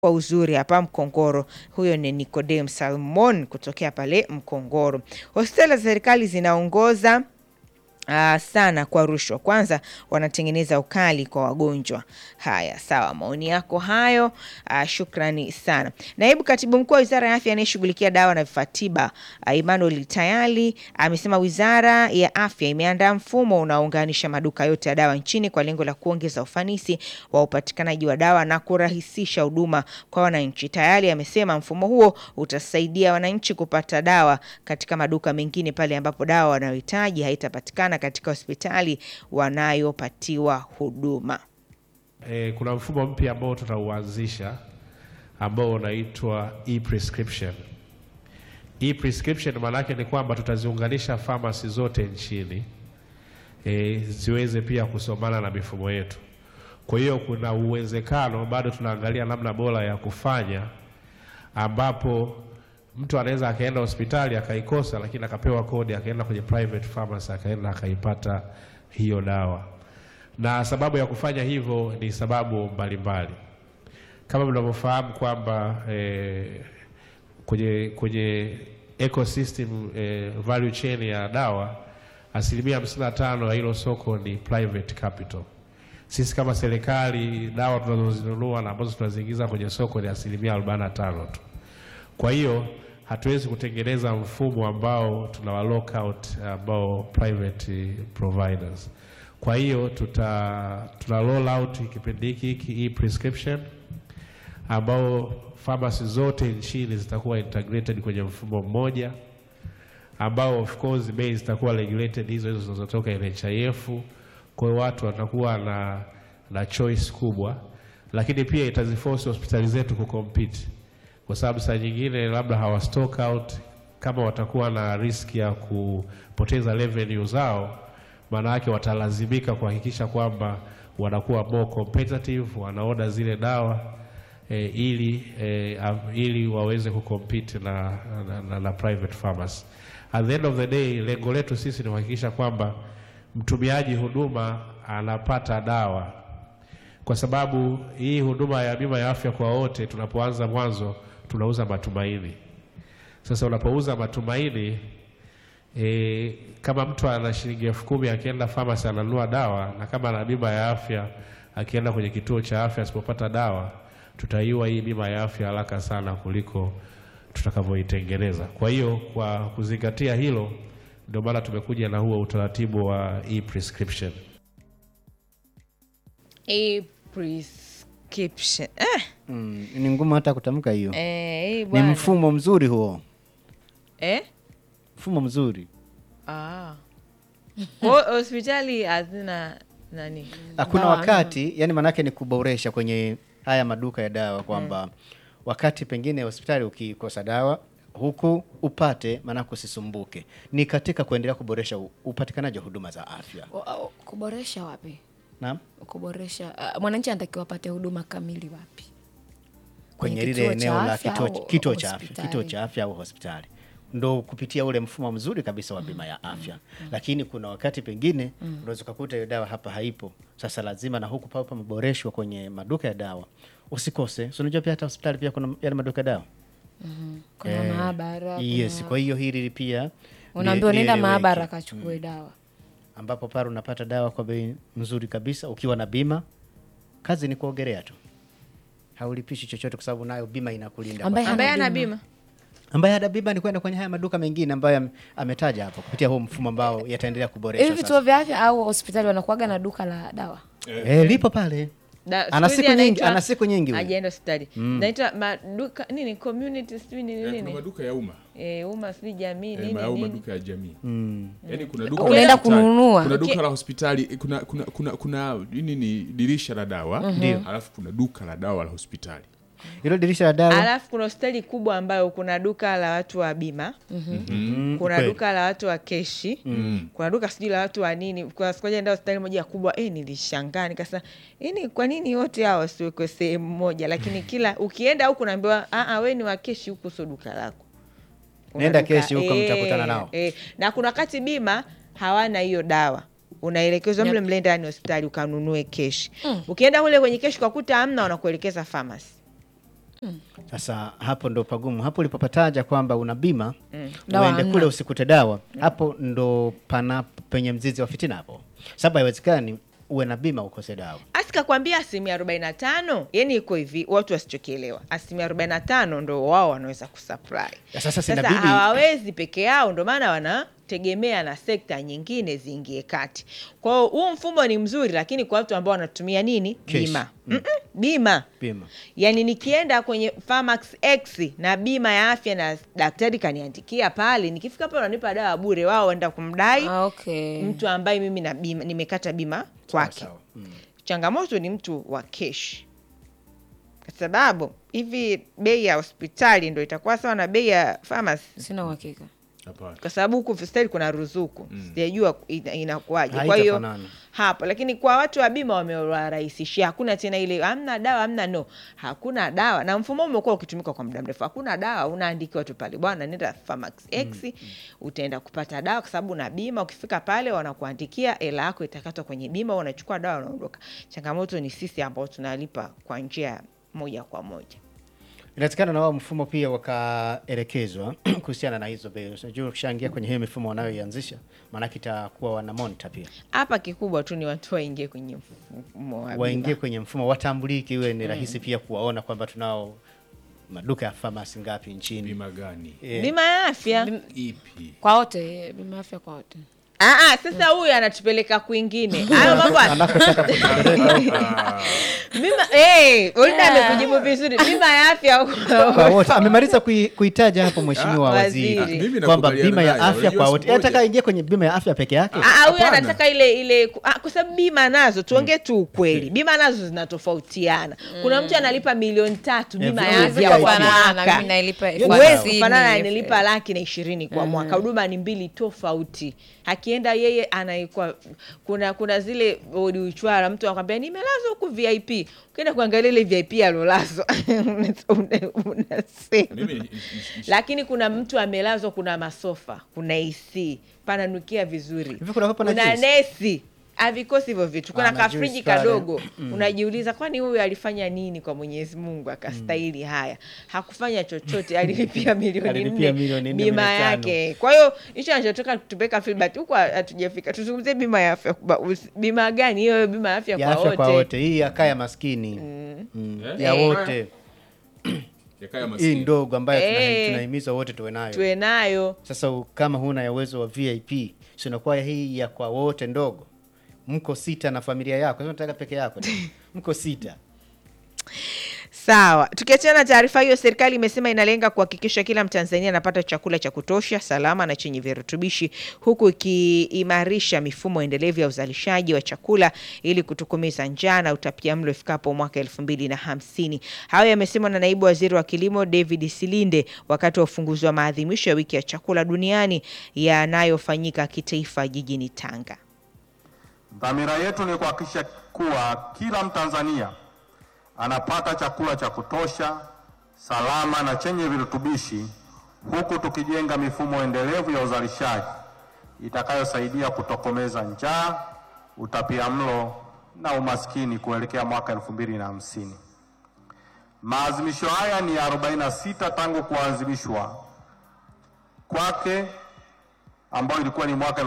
kwa uzuri hapa Mkongoro. Huyo ni Nicodem Salmon kutokea pale Mkongoro. Hospitali za serikali zinaongoza sana kwa rushwa. Kwanza wanatengeneza ukali kwa wagonjwa. Haya, sawa, maoni yako hayo. Shukrani sana. Naibu Katibu Mkuu wa Wizara ya Afya anayeshughulikia dawa na vifaa tiba, Emmanuel Tayali, amesema Wizara ya Afya imeandaa mfumo unaounganisha maduka yote ya dawa nchini kwa lengo la kuongeza ufanisi wa upatikanaji wa dawa na kurahisisha huduma kwa wananchi. Tayali amesema mfumo huo utasaidia wananchi kupata dawa katika maduka mengine pale ambapo dawa wanayohitaji haitapatikana katika hospitali wanayopatiwa huduma. Kuna mfumo mpya ambao tutauanzisha ambao unaitwa e-prescription. E-prescription maana yake ni kwamba tutaziunganisha pharmacy zote nchini ziweze pia kusomana na mifumo yetu. Kwa hiyo kuna uwezekano, bado tunaangalia namna bora ya kufanya, ambapo mtu anaweza akaenda hospitali akaikosa, lakini akapewa kodi akaenda kwenye private pharmacy akaenda akaipata hiyo dawa. Na sababu ya kufanya hivyo ni sababu mbalimbali. Kama mnavyofahamu kwamba kwenye ecosystem value chain ya dawa, 55% ya hilo soko ni private capital. Sisi kama serikali dawa tunazozinunua na ambazo tunaziingiza kwenye soko ni 45% tu. Kwa hiyo hatuwezi kutengeneza mfumo ambao tuna lock out ambao private providers. Kwa hiyo tuna roll out kipindi hiki e-prescription ambao pharmacy zote nchini zitakuwa integrated kwenye mfumo mmoja, ambao of course bei zitakuwa regulated hizo zinazotoka NHIF. Kwa hiyo watu watakuwa na choice kubwa, lakini pia itaziforce hospitali zetu kucompete, kwa sababu saa nyingine labda hawa stock out, kama watakuwa na risk ya kupoteza revenue zao, maana yake watalazimika kuhakikisha kwamba wanakuwa more competitive, wanaoda zile dawa ili waweze kucompete na private pharmacy. At the end of the day, lengo letu sisi ni kuhakikisha kwamba mtumiaji huduma anapata dawa, kwa sababu hii huduma ya bima ya afya kwa wote, tunapoanza mwanzo tunauza matumaini. Sasa unapouza matumaini, kama mtu ana shilingi 10,000 akienda pharmacy ananunua dawa, na kama ana bima ya afya akienda kwenye kituo cha afya asipopata dawa, tutaiua hii bima ya afya haraka sana kuliko tutakavyoitengeneza. Kwa hiyo kwa kuzingatia hilo, ndio maana tumekuja na huo utaratibu wa e-prescription. E-prescription. Ni ngumu hata kutamka hiyo. Ni mfumo mzuri huo. Mfumo mzuri. Kwa hospitali hazina nani? Hakuna wakati, yani manake ni kuboresha kwenye haya maduka ya dawa kwamba wakati pengine hospitali ukikosa dawa huku upate, maana kusisumbuke. Ni katika kuendelea kuboresha upatikanaji wa huduma za afya. Kuboresha wapi? Naam. Kuboresha mwananchi anatakiwa apate huduma kamili wapi? Kwenye lile eneo la kituo cha afya au hospitali. Ndo kupitia ule mfumo mzuri kabisa wa bima ya afya. Lakini kuna wakati pengine unaweza kukuta hiyo dawa hapa haipo. Sasa lazima na huku papo maboreshwa kwenye maduka ya dawa. Usikose. So unajua pia hata hospitali pia kuna yale maduka ya dawa. Kuna maabara. Yes, kwa hiyo hili pia unaambiwa nenda maabara kachukue dawa. Ambapo pale unapata dawa kwa bei nzuri kabisa ukiwa na bima. Kazi ni kuogelea tu. Haulipishi chochote kwa sababu nayo bima inakulinda. Ambaye ana bima. Ambaye hada bima ni kwenda kwenye haya maduka mengine ambayo ametaja hapo kupitia huo mfumo ambao yataendelea kuboreshwa sasa. Hivi vituo vya afya au hospitali wanakuaga na duka la dawa? Lipo pale. Ana siku nyingi ajaenda hospitali. Naitwa maduka nini, community sijui nini. Kuna maduka ya umma. Umma sijui jamii nini. Maduka ya jamii. Yaani kuna duka unaenda kununua. Kuna duka la hospitali, kuna nini dirisha la dawa, alafu kuna duka la dawa la hospitali. Hilo dirisha la dawa. Alafu kuna hospitali kubwa ambayo kuna duka la watu wa bima. Kuna duka la watu wa keshi. Kuna duka sijui la watu wa nini. Kwa siku moja ndio hospitali moja kubwa, nilishangaa nikasema, kwa nini wote hao wasiwekwe sehemu moja? Lakini kila ukienda huko unaambiwa, wewe ni wa keshi, huko sio duka lako. Nenda keshi huko mtakutana nao. Na kuna wakati bima hawana hiyo dawa. Unaelekezwa mle ndani hospitali ukanunue keshi. Ukienda kule kwenye keshi ukakuta hamna, wanakuelekeza pharmacy. Sasa hapo ndo pagumu. Hapo ulipopataja kwamba una bima Dawa uende hamna. kule usikute dawa. Hapo ndo penye mzizi wa fitina hapo. Sababu haiwezekani uwe na bima ukose dawa. Asikakwambia 45%, yani iko hivi, watu wasichokielewa. 45% ndo wao wanaweza kusupply. Sasa Sasa inabidi hawawezi peke yao, ndo maana wanategemea na sekta nyingine ziingie kati. Kwa hiyo huu mfumo ni mzuri, lakini kwa watu ambao wanatumia nini? Cash. Bima. Bima. Yaani nikienda kwenye Pharmax X na bima ya afya na daktari kaniandikia pale, nikifika pale wananipa dawa bure, wao waenda kumdai Okay. mtu ambaye mimi na bima nimekata bima kwake. Sawa. Changamoto ni mtu wa cash. Kwa sababu hivi bei ya hospitali ndio itakuwa sawa na bei ya pharmacy. Sina uhakika. Hapana. Kwa sababu huku hospitali kuna ruzuku. Sijajua inakuwaje. Kwa hiyo Haitafanana. hapo, lakini kwa watu wa bima wamewarahisishia. Hakuna tena ile hamna dawa, hamna no. Hakuna dawa. Na mfumo umekuwa ukitumika kwa muda mrefu. Hakuna dawa, unaandikiwa tu pale. Bwana nenda Pharmax X, utaenda kupata dawa kwa sababu na bima. Ukifika pale wanakuandikia, hela yako itakatwa kwenye bima, unachukua dawa unaondoka. Changamoto ni sisi ambao tunalipa kwa njia moja kwa moja. Inatakana na wao mfumo pia wakaelekezwa kuhusiana na hizo bei. Unajua ukishaingia kwenye hiyo mifumo wanayoianzisha, maana itakuwa wana monitor pia. Hapa kikubwa tu ni watu waingie kwenye mfumo wa Waingie bima. kwenye mfumo, watambulike, iwe ni rahisi pia kuwaona kwamba tunao maduka ya pharmacy ngapi nchini. Bima gani? Bima ya afya. Ipi? Kwa wote, bima afya kwa wote. Sasa huyu anatupeleka kwingine. Hayo mambo Anakotaka kupeleka bima Ulida amekujibu vizuri. Bima ya afya kwa wote. Amemaliza kuitaja hapo mheshimiwa waziri. waziri Mimi kwamba nakubaliana bima ya nayo. afya Unajua kwa wote. siku moja- Anataka ingie kwenye bima ya afya peke yake. huyu Hapana. anataka ile kwa sababu bima nazo tuongee tu ukweli. Bima nazo zinatofautiana. Kuna mtu analipa 3 milioni bima ya vile afya vile kwa Kufanana na mimi mwaka. nalipa Huwezi kufanana na nilipa 120,000 kwa mwaka. Huduma ni mbili tofauti. Akienda yeye anaikuwa kuna zile bodi uchwara, mtu anakuambia nimelazwa huku VIP. Ukienda kuangalia ile VIP alolazwa unasema. Mimi Lakini kuna mtu amelazwa, kuna masofa, kuna AC, pananukia vizuri. Hivi kuna hapa na Kuna juice? nesi. Havikosi hivyo vitu. Kuna Na kafriji juice pale. kadogo. Unajiuliza kwani huyu alifanya nini kwa Mwenyezi Mungu akastahili haya? Hakufanya chochote, alilipia milioni Alilipia 4 milioni 4, bima milioni 5. yake. Kwa hiyo hicho anachotaka tupeka Filbert huko hatujafika. Tuzungumzie bima ya afya. Bima gani hiyo? Bima ya afya Ya kwa afya wote. kwa wote. Hii ya kaya maskini. Ya wote. yakaya Hii maskini. ndogo ambayo Eh. tunahimiza wote tuwe nayo. Tuwe nayo. Sasa kama huna ya uwezo wa VIP, si inakuwa hii ya kwa wote ndogo. Mko 6 na familia yako. Sasa unataka peke yako. Mko 6. Sawa. Tukiachana na taarifa hiyo, serikali imesema inalenga kuhakikisha kila Mtanzania anapata chakula cha kutosha, salama na chenye virutubishi, huku ikiimarisha mifumo endelevu ya uzalishaji wa chakula ili kutokomeza njaa na utapiamlo ifikapo mwaka 2050. Hayo yamesemwa na naibu waziri wa kilimo David Silinde wakati wa ufunguzi wa maadhimisho ya wiki ya chakula duniani yanayofanyika kitaifa jijini Tanga. Dhamira yetu ni kuhakikisha kuwa kila Mtanzania anapata chakula cha kutosha, salama na chenye virutubishi, huku tukijenga mifumo endelevu ya uzalishaji itakayosaidia kutokomeza njaa, utapiamlo na umaskini kuelekea mwaka 2050. Maadhimisho haya ni 46 tangu kuanzishwa kwake, ambayo ilikuwa ni mwaka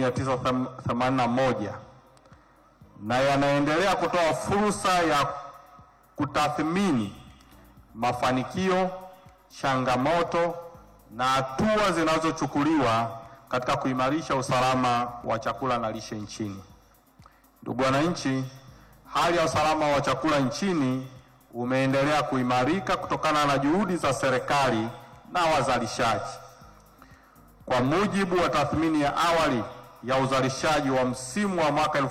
1981, na yanaendelea kutoa fursa ya kutathmini mafanikio, changamoto na hatua zinazochukuliwa katika kuimarisha usalama wa chakula na lishe nchini. Ndugu wananchi, hali ya usalama wa chakula nchini umeendelea kuimarika kutokana na juhudi za serikali na wazalishaji. Kwa mujibu wa tathmini ya awali ya uzalishaji wa msimu wa mwaka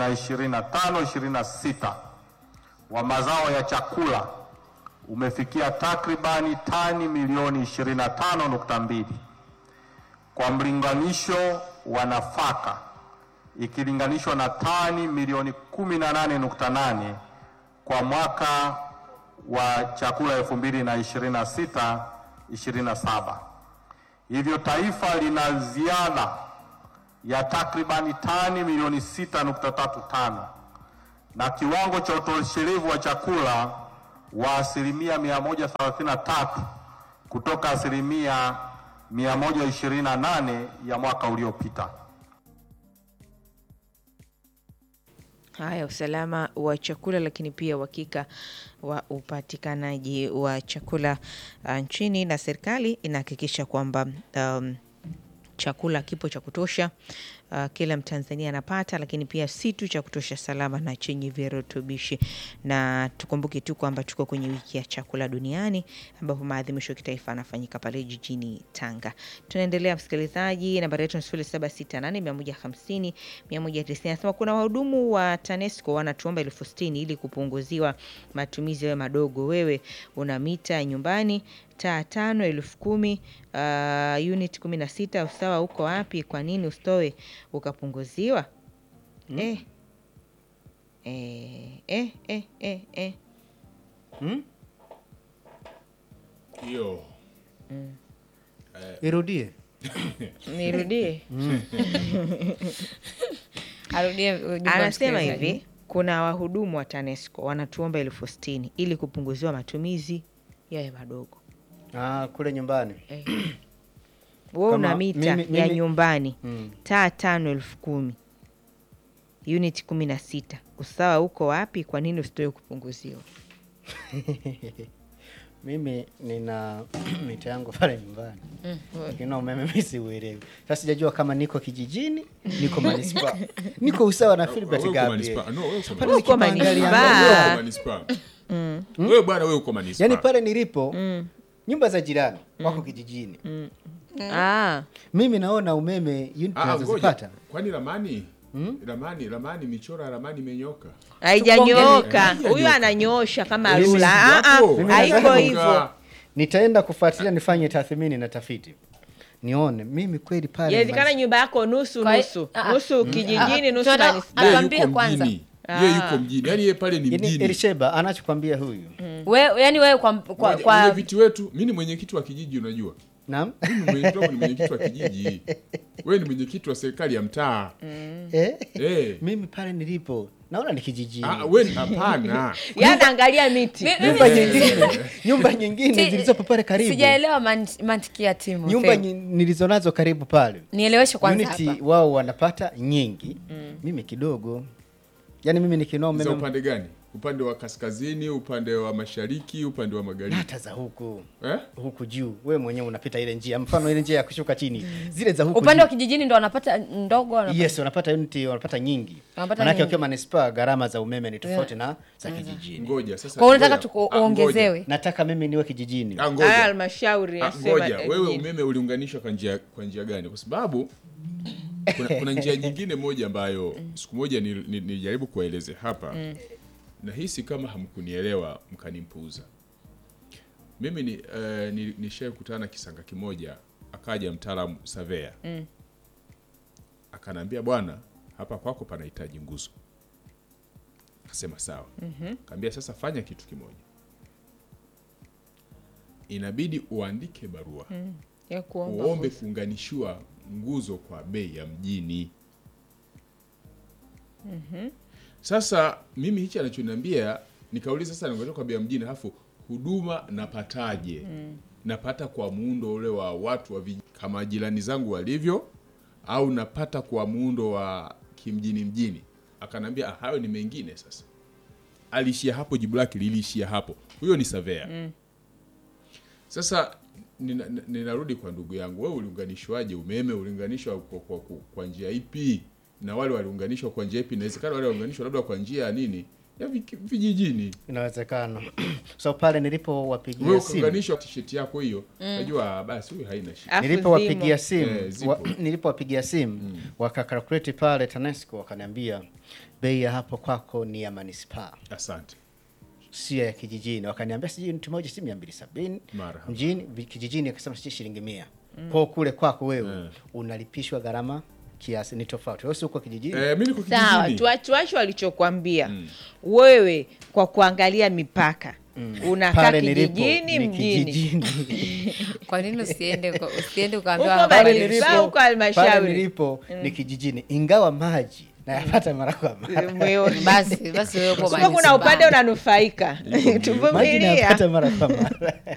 2025-26 wa mazao ya chakula umefikia takribani tani milioni 25.2 kwa mlinganisho wa nafaka ikilinganishwa na tani milioni 18.8 kwa mwaka wa chakula 2026-27. Hivyo taifa lina ziada ya takribani tani milioni 6.35 na kiwango cha utoshelevu wa chakula wa asilimia 133 kutoka asilimia 128 ya mwaka uliopita. Haya, usalama wa chakula lakini pia uhakika wa upatikanaji wa chakula nchini, na serikali inahakikisha kwamba chakula kipo cha kutosha, kila Mtanzania anapata, lakini pia si tu cha kutosha, salama na chenye virutubishi. Na tukumbuke tu kwamba tuko kwenye wiki ya chakula duniani ambapo maadhimisho ya kitaifa yanafanyika pale jijini Tanga. Tunaendelea msikilizaji, nambari yetu ni 0768150190. Nasema kuna wahudumu wa TANESCO wanatuomba 60,000 ili kupunguziwa matumizi yawe madogo. Wewe una mita nyumbani, taa 5, 10,000, unit 16, usawa uko wapi? Kwa nini usitoe ukapunguziwa? Hiyo. Irudie. Nirudie. Arudie ujumbe Anasema msikilizaji. hivi, kuna wahudumu wa TANESCO wanatuomba 60,000 ili kupunguziwa matumizi yawe madogo. Kule nyumbani. Wewe una Kama mita mimi- ya mimi- nyumbani, taa 5, 10,000, unit 16, usawa uko wapi? Kwa nini usitoe kupunguziwa? Mimi nina mita yangu pale nyumbani. Lakini umeme mimi siuelewi. Sasa sijajua kama niko kijijini, niko manispaa. Niko usawa na Philbert Wewe uko Gabriel. manispaa. No, wewe uko Pale Uko nikiangalia manispaa. manispaa. Wewe bwana, wewe uko manispaa. Yaani pale nilipo nyumba za jirani wako kijijini. Mimi naona umeme unit Ngoja. nazozipata. Kwani ramani? Ramani michoro ya ramani imenyoka. Haijanyooka. Huyu ananyoosha kama Mimi rula. hapo. Mimi Haiko nataka hivyo. Nitaenda kufuatilia, nifanye tathmini na tafiti, nione mimi kweli pale. Inawezekana nyumba yako nusu Kwa- nusu. Nusu kijijini, nusu tunataka- manispaa. Yeye Atuambie yuko kwanza. mjini. Yeye yuko mjini. Yaani yeye pale ni Yaani mjini. Elisheba anachokwambia huyu. Yani wewe kwa viti wetu, mimi ni mwenyekiti wa kijiji unajua. Naam. Mimi mwenyekiti wangu ni mwenyekiti wa kijiji. Wewe ni mwenyekiti wa serikali ya mtaa. Mimi pale nilipo naona ni kijijini. Wewe hapana. Yaani angalia miti. Nyumba nyingine zilizopo pale karibu. Sijaelewa mantiki ya timu. Nyumba nilizonazo karibu pale. Nieleweshe kwanza Unity hapa. wao wanapata nyingi. Mimi kidogo. Yaani mimi nikinao Za umeme upande gani? Upande wa kaskazini, upande wa mashariki, upande wa magharibi. hata za huku. Eh? Huku juu. Wewe mwenyewe unapita ile njia. Mfano ile njia ya kushuka chini. Zile za huku. Upande wa juu. kijijini ndo wanapata ndogo wanapata. Yes, wanapata unity, wanapata nyingi. Wanapata Manake nyingi. wakiwa manispaa gharama za umeme ni tofauti na za kijijini. Ngoja sasa. Kwa hiyo unataka ngoja. tuongezewe. Nataka mimi niwe kijijini. Ngoja. Halmashauri nasema. Ngoja, wewe umeme uliunganishwa kwa njia gani? Kwa sababu kuna njia nyingine moja ambayo siku moja nilijaribu kuwaeleze hapa. Nahisi kama hamkunielewa mkanimpuuza. Mimi nishaye kutana Kisanga kimoja, akaja mtaalamu surveyor. Akanambia, bwana, hapa kwako panahitaji nguzo. Akasema sawa. Kaambia sasa fanya kitu kimoja. Inabidi uandike barua. Ya kuomba. Uombe kuunganishiwa nguzo kwa bei ya mjini. Sasa mimi hichi anachoniambia, nikauliza sasa ningoja kwa bei ya mjini, alafu huduma napataje? Napata kwa muundo ule wa watu wa kama jirani zangu walivyo, au napata kwa muundo wa kimjini mjini? Akanambia hayo ni mengine. Sasa alishia hapo, jibu lake liliishia hapo. Huyo ni surveyor. Sasa ninarudi kwa ndugu yangu, wewe uliunganishwaje umeme? Uliunganishwa kwa njia ipi? Na wale waliunganishwa kwa njia ipi? Inawezekana wale waliunganishwa labda kwa njia ya nini, ya vijijini. Inawezekana. So pale nilipowapigia Wewe simu, ukiunganishwa t-shirt yako hiyo, unajua basi huyu haina shida. Afu nilipowapigia zimo. simu, Zipo. nilipowapigia simu wakakalkulate pale TANESCO, wakaniambia bei ya hapo kwako ni ya manispaa, Asante. sio ya kijijini. Wakaniambia sijui mtu mmoja si 270 Marhaba. mjini, kijijini akasema sijui shilingi 100. Kwa kule kwako wewe unalipishwa gharama kiasi ni tofauti. Wewe uko kijijini. Mimi niko Sawa, kijijini. tuache walichokwambia. Wewe kwa kuangalia mipaka unakaa Pale nilipo kijijini, ni mjini. kijijini. Kwa nini usiende Uko ukaambiwa bali habari? nilipo- Sawa, uko halmashauri. Pale nilipo ni kijijini, ingawa maji nayapata mara kwa mara. Basi wewe upo Sio kuna upande unanufaika. Maji Tuvumilia. nayapata mara kwa mara.